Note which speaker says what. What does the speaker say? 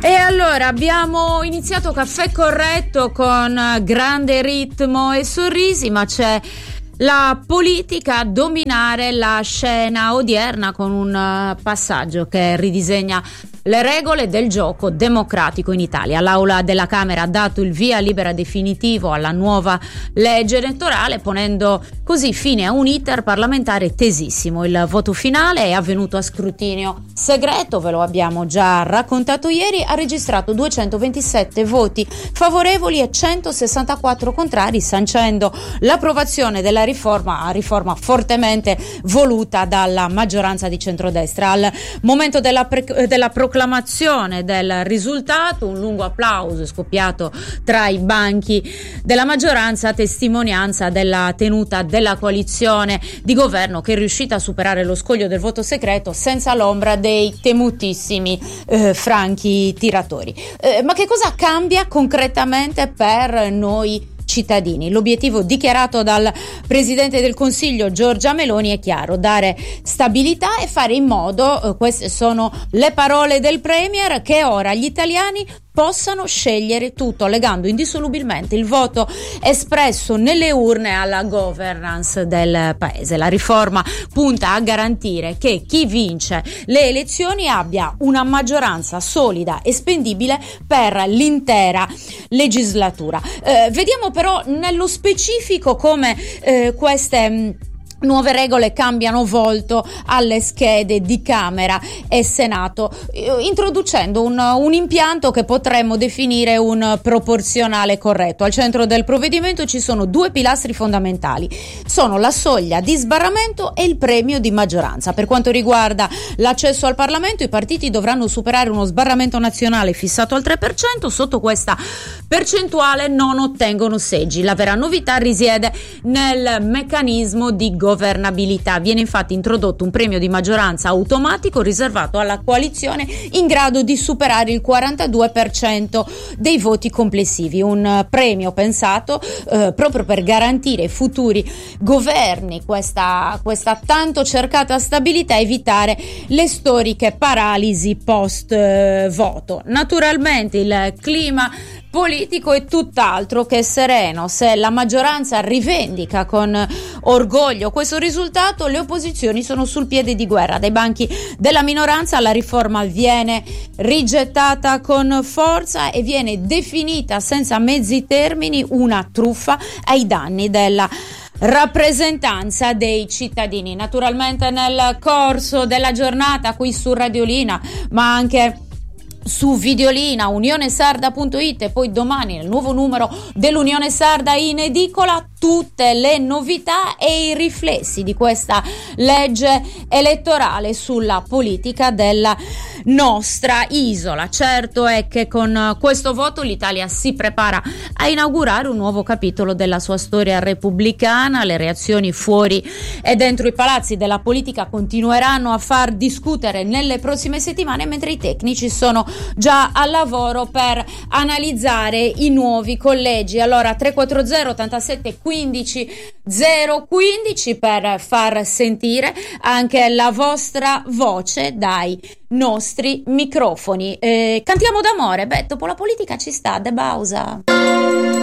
Speaker 1: E allora abbiamo iniziato Caffè Corretto con grande ritmo e sorrisi, ma c'è la politica a dominare la scena odierna con un passaggio che ridisegna le regole del gioco democratico in Italia. L'Aula della Camera ha dato il via libera definitivo alla nuova legge elettorale, ponendo così fine a un iter parlamentare tesissimo. Il voto finale è avvenuto a scrutinio segreto, ve lo abbiamo già raccontato ieri, ha registrato 227 voti favorevoli e 164 contrari, sancendo l'approvazione della riforma fortemente voluta dalla maggioranza di centrodestra. Al momento della proclamazione del risultato, un lungo applauso è scoppiato tra i banchi della maggioranza, a testimonianza della tenuta della coalizione di governo, che è riuscita a superare lo scoglio del voto segreto senza l'ombra dei temutissimi franchi tiratori. Ma che cosa cambia concretamente per noi cittadini? L'obiettivo dichiarato dal Presidente del Consiglio Giorgia Meloni è chiaro: dare stabilità e fare in modo, queste sono le parole del Premier, che ora gli italiani possano scegliere tutto, legando indissolubilmente il voto espresso nelle urne alla governance del paese. La riforma punta a garantire che chi vince le elezioni abbia una maggioranza solida e spendibile per l'intera legislatura. Vediamo però nello specifico come queste nuove regole cambiano volto alle schede di Camera e Senato, introducendo un impianto che potremmo definire un proporzionale corretto. Al centro del provvedimento ci sono due pilastri fondamentali: sono la soglia di sbarramento e il premio di maggioranza. Per quanto riguarda l'accesso al Parlamento, i partiti dovranno superare uno sbarramento nazionale fissato al 3%, sotto questa percentuale non ottengono seggi. La vera novità risiede nel meccanismo di governabilità. Viene infatti introdotto un premio di maggioranza automatico riservato alla coalizione in grado di superare il 42% dei voti complessivi, un premio pensato proprio per garantire ai futuri governi questa tanto cercata stabilità e evitare le storiche paralisi post voto. Naturalmente il clima politico è tutt'altro che sereno. Se la maggioranza rivendica con orgoglio questo risultato, le opposizioni sono sul piede di guerra. Dai banchi della minoranza la riforma viene rigettata con forza e viene definita senza mezzi termini una truffa ai danni della rappresentanza dei cittadini. Naturalmente nel corso della giornata qui su Radiolina, ma anche su Videolina, unionesarda.it e poi domani nel nuovo numero dell'Unione Sarda in edicola, tutte le novità e i riflessi di questa legge elettorale sulla politica della nostra isola. Certo è che con questo voto l'Italia si prepara a inaugurare un nuovo capitolo della sua storia repubblicana. Le reazioni fuori e dentro i palazzi della politica continueranno a far discutere nelle prossime settimane, mentre i tecnici sono già al lavoro per analizzare i nuovi collegi. Allora 340 87 15 015 per far sentire anche la vostra voce dai nostri microfoni. Cantiamo d'amore, dopo la politica ci sta De Bausa.